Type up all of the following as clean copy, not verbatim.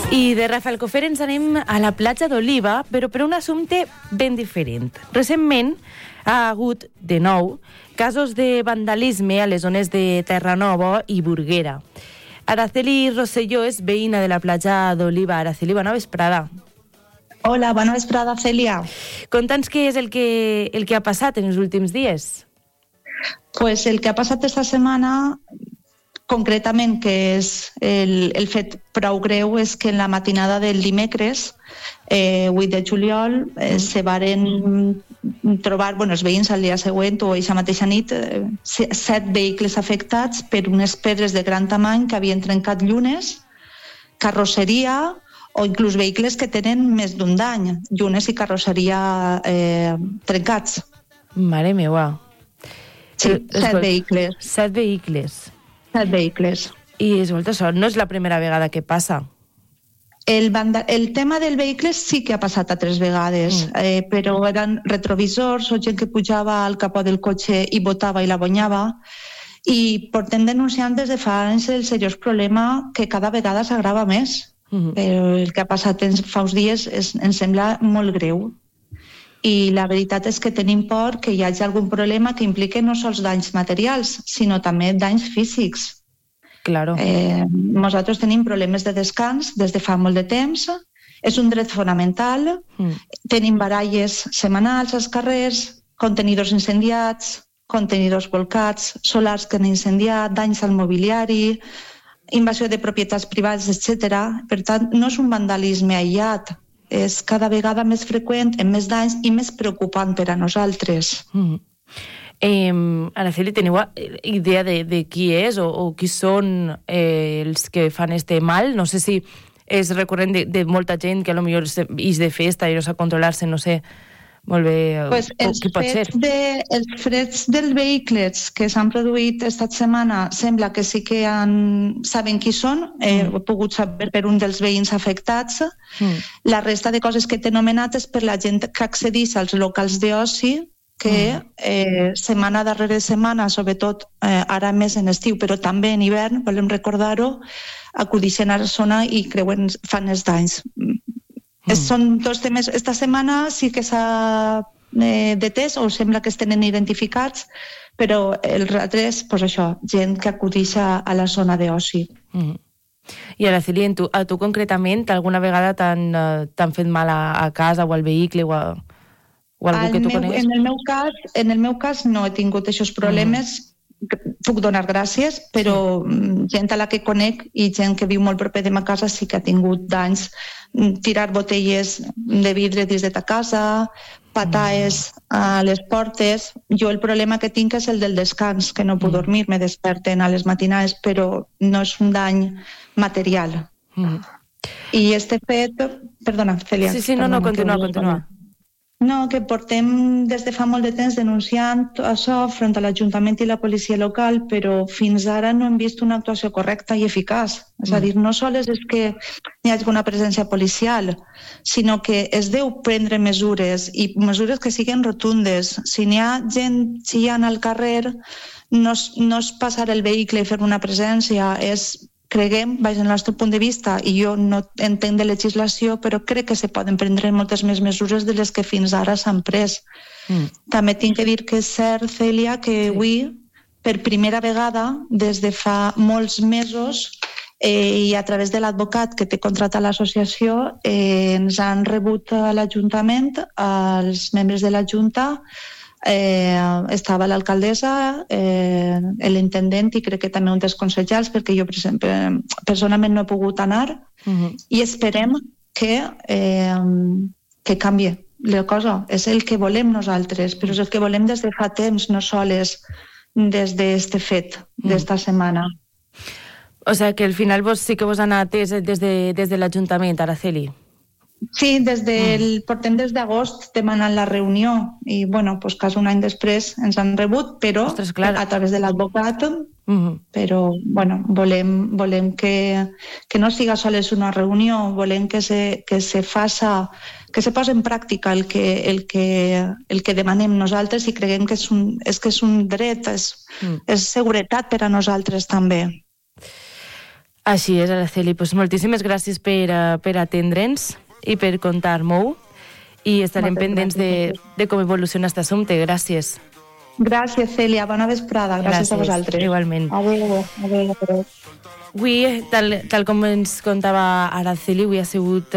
I de Rafelcofer ens anem a la platja d'Oliva, però per un assumpte ben diferent. Recentment ha hagut, de nou, casos de vandalisme a les zones de Terranova i Burguera. Araceli Rosselló és veïna de la platja d'Oliva. Araceli, bona vesprada. Hola, bona vesprada, Cèlia. Conta'ns què és el que ha passat en els últims dies. Pues el que ha passat esta setmana, concretament, que és el fet prou greu, és que en la matinada del dimecres, 8 de juliol, se varen trobar, els veïns al dia següent o aquesta mateixa nit, 7 vehicles afectats per unes pedres de gran tamany que havien trencat llunes, carrosseria o inclús vehicles que tenen més d'un dany, llunes i carrosseria trencats. Mare meva. Sí, 7 vehicles. 7 vehicles. 7 vehicles. I escolta, això no és la primera vegada que passa. El tema del vehicle sí que ha passat altres vegades, però eren retrovisors o gent que pujava al capó del cotxe i botava i la guanyava, i portem denunciant des de fa anys el seriós problema que cada vegada s'agrava més. Però el que ha passat fa uns dies ens sembla molt greu. I la veritat és que tenim por que hi hagi algun problema que impliqui no sols danys materials, sinó també danys físics. Claro. Nosaltres tenim problemes de descans des de fa molt de temps, és un dret fonamental, tenim baralles setmanals als carrers, contenidors incendiats, contenidors volcats, solars que han incendiat, danys al mobiliari, invasió de propietats privades, etc. Per tant, no és un vandalisme aïllat, és cada vegada més freqüent, amb més danys i més preocupant per a nosaltres. Araceli, teniu idea de qui és o qui són els que fan este mal? No sé si és recurrent de molta gent que potser és de festa i no sap controlar-se, no sé molt bé qui pot ser. Els freds dels vehicles que s'han produït esta setmana sembla que sí que saben qui són, he pogut saber per un dels veïns afectats. La resta de coses que t'he nomenat és per la gent que accedeix als locals d'oci, que setmana darrere setmana, sobretot ara més en estiu, però també en hivern, volem recordar-ho, acudixen a la zona i fan els danys. Són dos temes. Esta setmana sí que s'ha detès o sembla que es tenen identificats, però els altres, això, gent que acudix a la zona d'oci. I Araceli, a tu concretament, alguna vegada t'han fet mal a casa o al vehicle o algú que tu conegues? En el meu cas no he tingut aquests problemes. Puc donar gràcies, però gent a la que conec i gent que viu molt proper de ma casa sí que ha tingut danys. Tirar botelles de vidre dins de ta casa, pataes a les portes. Jo el problema que tinc és el del descans, que no puc dormir, me desperten a les matinades, però no és un dany material. I este fet... Perdona, Cèlia. Sí, no, continua. No, que portem des de fa molt de temps denunciant això front a l'Ajuntament i la policia local, però fins ara no hem vist una actuació correcta i eficaç. És a dir, no sols és que hi hagi una presència policial, sinó que es deu prendre mesures, i mesures que siguin rotundes. Si n'hi ha gent xillant al carrer, no és passar el vehicle i fer una presència, creguem, des del nostre punt de vista, i jo no entenc de legislació, però crec que se poden prendre moltes més mesures de les que fins ara s'han pres. També tinc que dir que és cert, Cèlia, que avui, per primera vegada, des de fa molts mesos, i a través de l'advocat que té contractat l'associació, ens han rebut a l'Ajuntament, els membres de la Junta, estava l'alcaldessa, l'intendent i crec que també un dels consellers, perquè jo personalment no he pogut anar, i esperem que canvie la cosa. És el que volem nosaltres, però és el que volem des de fa temps, no sols des d'aquest fet d'esta setmana. O sigui que al final vos sí que vos han atès des de l'Ajuntament, Araceli. Sí, portem des d'agost demanant la reunió i, quasi un any després ens han rebut, però a través de l'advocat, però, volem que no siga sols una reunió, volem que se posi en pràctica el que demanem nosaltres i creiem que és un dret, és seguretat per a nosaltres també. Així és, Araceli. Pues moltíssimes gràcies per atendre'ns i per contar-m'ho i estarem pendents de com evoluciona aquest assumpte. Gràcies. Gràcies, Cèlia. Bona vesprada. Gràcies a vosaltres. Igualment. Adéu. Avui, tal com ens contava Araceli, avui ha sigut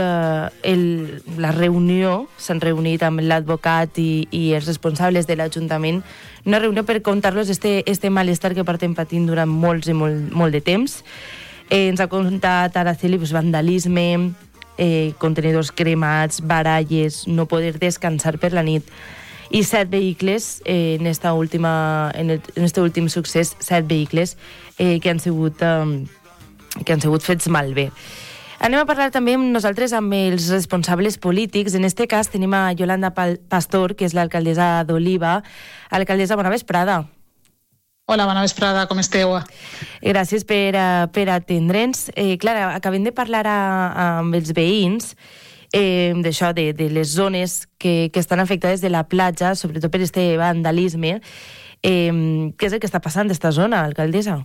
la reunió, s'han reunit amb l'advocat i els responsables de l'Ajuntament, una reunió per contar-los este malestar que portem patint durant molt de temps. Ens ha contat Araceli vandalisme, contenidors cremats, baralles, no poder descansar per la nit, i 7 vehicles, en este últim succés, 7 vehicles que han sigut fets malbé. Anem a parlar també nosaltres amb els responsables polítics. En este cas tenim a Yolanda Pastor, que és l'alcaldessa d'Oliva. Alcaldessa, bona vesprada. Hola, bona vesprada, com esteu? Gràcies per atendre'ns. Clara, acabem de parlar amb els veïns d'això, de les zones que estan afectades de la platja, sobretot per este vandalisme. Què és el que està passant d'esta zona, alcaldessa?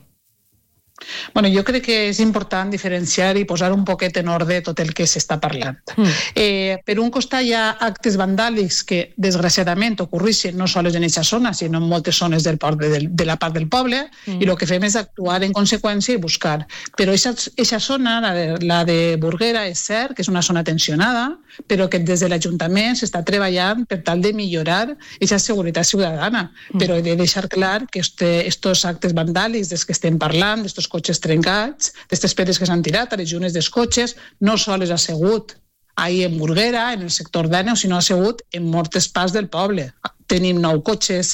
Bueno, jo crec que és important diferenciar i posar un poquet en ordre tot el que s'està parlant. Per un costat hi ha actes vandàlics que, desgraciadament, ocorreixen no sols en aquesta zona, sinó en moltes zones de la part del poble, i el que fem és actuar en conseqüència i buscar. Però aquesta zona, la de Burguera, és cert que és una zona tensionada, però que des de l'Ajuntament s'està treballant per tal de millorar aquesta seguretat ciutadana. Però he de deixar clar que estos actes vandàlics dels que estem parlant, d'estos cotxes trencats, d'aquestes pedres que s'han tirat a les llunes dels cotxes, no sols ha sigut ahir en Burguera, en el sector d'Àneu, sinó ha sigut en moltes parts del poble. Tenim 9 cotxes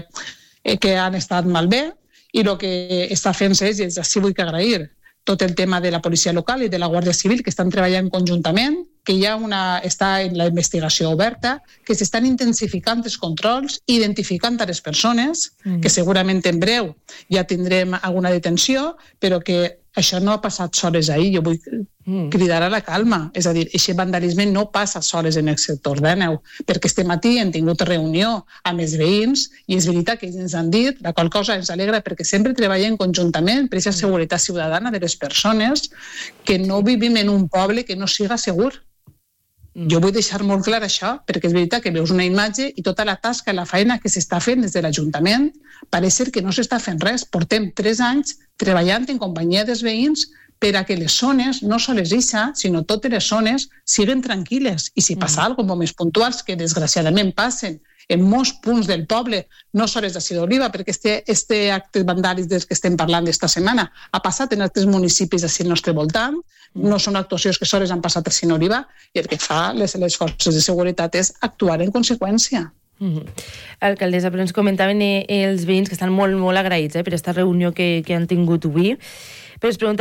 que han estat malbé i el que està fent és, i així vull agrair, tot el tema de la policia local i de la Guàrdia Civil, que estan treballant conjuntament, que està en la investigació oberta, que s'estan intensificant els controls, identificant a les persones, que segurament en breu ja tindrem alguna detenció, però que això no ha passat sols ahir. Jo vull cridar a la calma. És a dir, aquest vandalisme no passa sols en el sector d'Àneu, perquè este matí hem tingut reunió amb els veïns i és veritat que ells ens han dit, la qual cosa ens alegra perquè sempre treballem conjuntament per aquesta seguretat ciutadana de les persones, que no vivim en un poble que no siga segur. Jo vull deixar molt clar això, perquè és veritat que veus una imatge i tota la tasca i la feina que s'està fent des de l'Ajuntament pareix ser que no s'està fent res. Portem 3 anys treballant en companyia dels veïns per a que les zones, no sols aquesta, sinó totes les zones, siguin tranquil·les. I si passa alguna cosa més puntuals, que desgraciadament passen en molts punts del poble, no sols d'ací d'Oliva, perquè este acte vandàlic dels que estem parlant d'esta setmana ha passat en altres municipis d'ací al nostre voltant, no són actuacions que sols han passat a Oliva, i el que fa les forces de seguretat és actuar en conseqüència. Alcaldessa, però ens comentaven els veïns que estan molt, molt agraïts per aquesta reunió que han tingut avui, però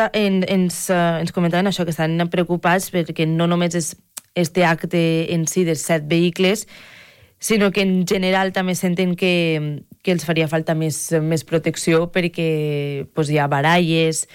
ens comentaven això, que estan preocupats perquè no només és este acte en si dels 7 vehicles, sinó que en general també senten que els faria falta més protecció perquè hi ha baralles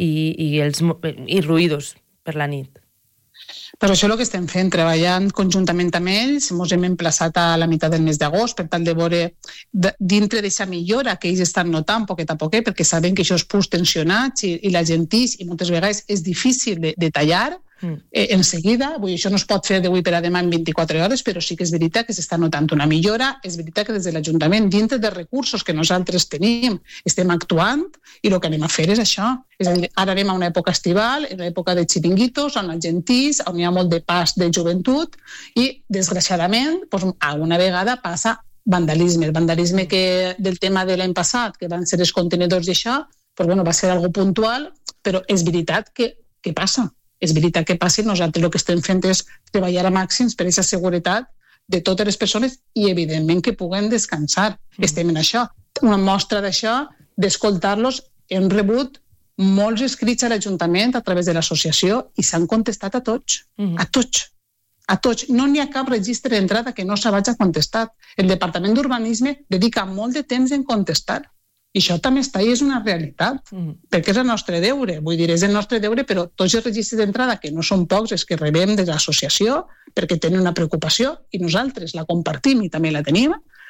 i ruïdos per la nit. Per això el que estem fent, treballant conjuntament amb ells, ens hem emplaçat a la meitat del mes d'agost per tal de veure dintre d'aquesta millora que ells estan notant poquet a poquet, perquè saben que això és punts tensionats i la gent i moltes vegades és difícil de tallar en seguida. Això no es pot fer d'avui per a demà en 24 hores, però sí que és veritat que s'està notant una millora. És veritat que des de l'Ajuntament, dintre dels recursos que nosaltres tenim, estem actuant i el que anem a fer és això. És a dir, ara anem a una època estival, en una època de xiringuitos, on la gent on hi ha molt de pas de joventut i, desgraciadament, alguna vegada passa vandalisme. El vandalisme del tema de l'any passat, que van ser els contenidors i això, va ser algo puntual, però és veritat que passa. És veritat que passa i nosaltres el que estem fent és treballar a màxims per aquesta seguretat de totes les persones i, evidentment, que puguen descansar. Estem en això. Una mostra d'això, d'escoltar-los, hem rebut molts escrits a l'Ajuntament a través de l'associació i s'han contestat a tots. A tots. No n'hi ha cap registre d'entrada que no s'hagi contestat. El Departament d'Urbanisme dedica molt de temps en contestar. I això també està i és una realitat, perquè és el nostre deure. Vull dir, és el nostre deure, però tots els registres d'entrada, que no són pocs, els que rebem de l'associació, perquè tenen una preocupació, i nosaltres la compartim i també la tenim,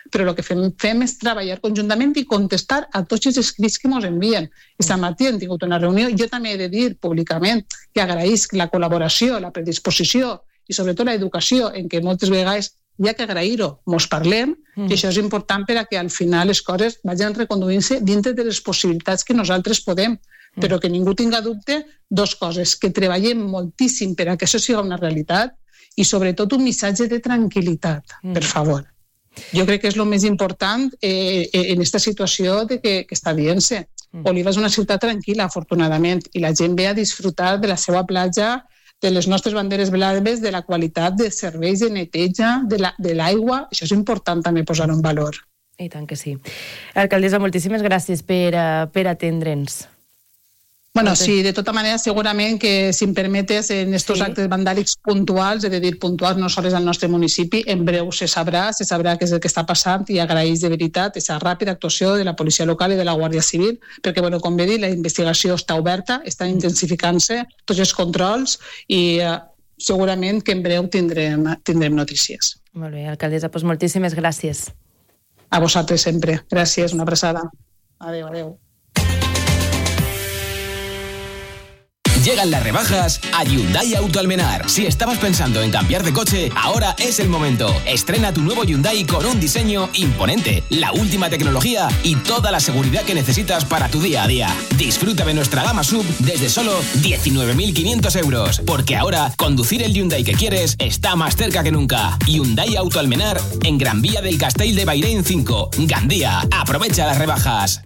però el que fem és treballar conjuntament i contestar a tots els escrits que ens envien. Aquest matí hem tingut una reunió. Jo també he de dir públicament que agraïsc la col·laboració, la predisposició i sobretot l'educació, en què moltes vegades hi ha que agrair-ho, mos parlem, i això és important per a que al final les coses vagin reconduint-se dintre de les possibilitats que nosaltres podem, però que ningú tinga dubte, dues coses, que treballem moltíssim per a que això sigui una realitat i sobretot un missatge de tranquil·litat, per favor. Jo crec que és el més important en aquesta situació de que està dient-se. Oliva és una ciutat tranquil·la, afortunadament, i la gent ve a disfrutar de la seva platja, de les nostres banderes blaves, de la qualitat de serveis de neteja, de l'aigua. Això és important també posar-ho en valor. I tant que sí. Alcaldessa, moltíssimes gràcies per atendre'ns. Bueno, sí, de tota manera, segurament que, si em permetes, en estos actes vandàlics puntuals, he de dir puntuals, no sols al nostre municipi, en breu se sabrà què és el que està passant i agraeix de veritat aquesta ràpida actuació de la policia local i de la Guàrdia Civil, perquè, bueno, com bé dit, la investigació està oberta, estan intensificant-se tots els controls i segurament que en breu tindrem notícies. Molt bé, alcaldessa, doncs moltíssimes gràcies. A vosaltres sempre. Gràcies, una abraçada. Adéu, adéu. Llegan las rebajas a Hyundai Auto Almenar. Si estabas pensando en cambiar de coche, ahora es el momento. Estrena tu nuevo Hyundai con un diseño imponente, la última tecnología y toda la seguridad que necesitas para tu día a día. Disfruta de nuestra gama SUV desde solo 19.500 euros, porque ahora conducir el Hyundai que quieres está más cerca que nunca. Hyundai Auto Almenar en Gran Vía del Castell de Bairén 5, Gandía. Aprovecha las rebajas.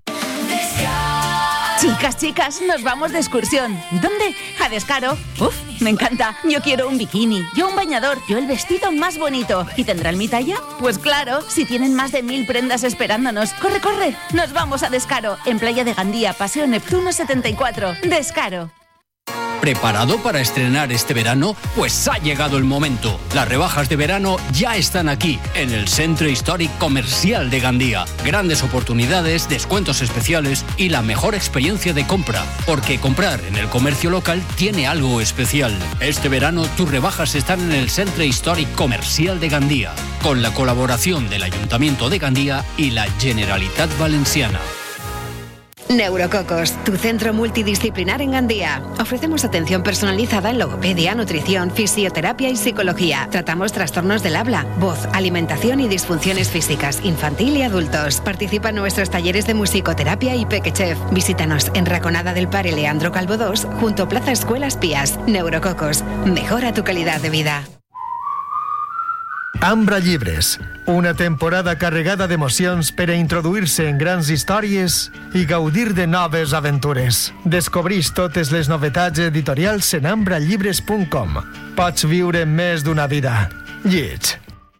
Chicas, nos vamos de excursión. ¿Dónde? A Descaro. Uf, me encanta. Yo quiero un bikini, yo un bañador, yo el vestido más bonito. ¿Y tendrán mi talla? Pues claro, si tienen más de 1000 prendas esperándonos. ¡Corre! Nos vamos a Descaro, en Playa de Gandía, Paseo Neptuno 74. Descaro. ¿Preparado para estrenar este verano? Pues ha llegado el momento. Las rebajas de verano ya están aquí, en el Centre Històric Comercial de Gandía. Grandes oportunidades, descuentos especiales y la mejor experiencia de compra. Porque comprar en el comercio local tiene algo especial. Este verano tus rebajas están en el Centre Històric Comercial de Gandía, con la colaboración del Ayuntamiento de Gandía y la Generalitat Valenciana. Neurococos, tu centro multidisciplinar en Gandía. Ofrecemos atención personalizada en logopedia, nutrición, fisioterapia y psicología. Tratamos trastornos del habla, voz, alimentación y disfunciones físicas, infantil y adultos. Participa en nuestros talleres de musicoterapia y pequechef. Visítanos en Raconada del Pare Leandro Calvo 2, junto a Plaza Escuelas Pías. Neurococos, mejora tu calidad de vida. Ambra Llibres, una temporada carregada d'emocions per a introduir-se en grans històries i gaudir de noves aventures. Descobreix totes les novetats editorials en ambrallibres.com. Pots viure més d'una vida. Lleig.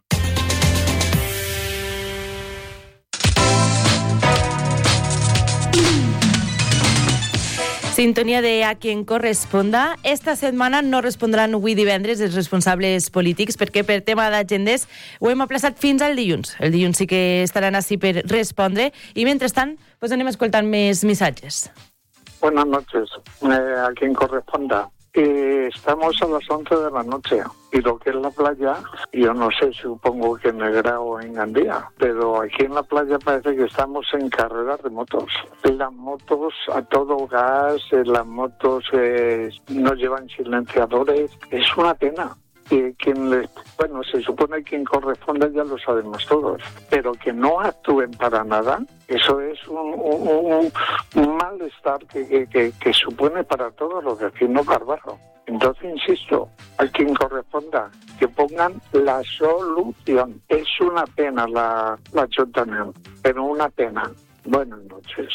Sintonia de A quien corresponda. Esta setmana no respondran avui divendres els responsables polítics perquè per tema d'agendes ho hem aplaçat fins al dilluns. El dilluns sí que estaran així per respondre i mentrestant pues anem escoltant més missatges. Buenas noches. A quien corresponda. Estamos a las 11 de la noche y lo que es la playa, yo no sé, supongo que en Negra o en Gandía, pero aquí en la playa parece que estamos en carreras de motos. Las motos a todo gas, las motos no llevan silenciadores, es una pena. Y bueno, se supone que quien corresponde ya lo sabemos todos, pero que no actúen para nada, eso es un malestar que supone para todos los vecinos Carbajo. Entonces, insisto, a quien corresponda, que pongan la solución. Es una pena la ayuntamiento, pero una pena. Buenas noches.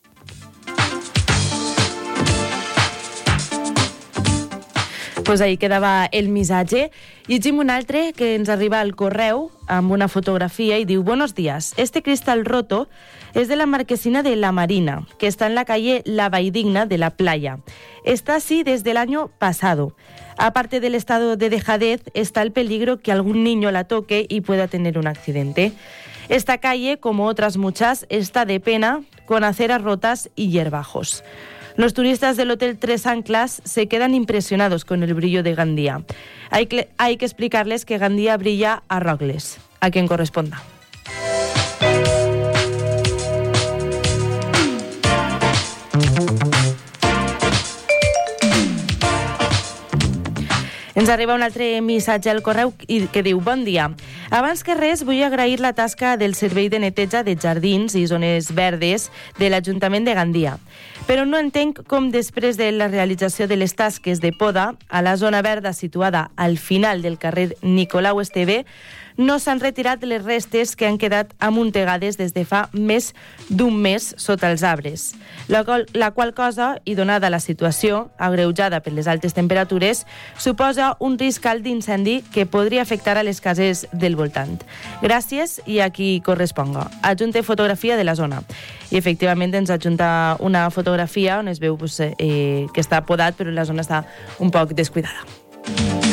Pues ahí quedava el missatge. Llegim un altre que ens arriba al correu amb una fotografía y diu: buenos días, este cristal roto es de la marquesina de La Marina, que está en la calle La Valldigna de la Playa. Está así desde el año pasado. Aparte del estado de dejadez, está el peligro que algún niño la toque y pueda tener un accidente. Esta calle, como otras muchas, está de pena, con aceras rotas y hierbajos. Los turistas del Hotel Tres Anclas se quedan impresionados con el brillo de Gandía. Hay que explicarles que Gandía brilla a rogles. A quien corresponda. Ens arriba un altre missatge al correu que diu: bon dia. Abans que res, vull agrair la tasca del Servei de Neteja de Jardins i Zones Verdes de l'Ajuntament de Gandia. Però no entenc com després de la realització de les tasques de poda a la zona verda situada al final del carrer Nicolau Esteve no s'han retirat les restes que han quedat amuntegades des de fa més d'un mes sota els arbres. La qual cosa, i donada la situació, agreujada per les altes temperatures, suposa un risc alt d'incendi que podria afectar a les cases del voltant. Gràcies i a qui corresponga. Adjunte fotografia de la zona. I efectivament ens adjunta una fotografia on es veu que està podat però la zona està un poc descuidada.